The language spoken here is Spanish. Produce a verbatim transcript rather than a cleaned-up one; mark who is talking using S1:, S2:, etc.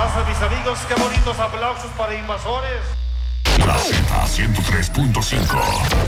S1: pasa, mis amigos? Qué bonitos aplausos para invasores.
S2: La Z ciento tres punto cinco.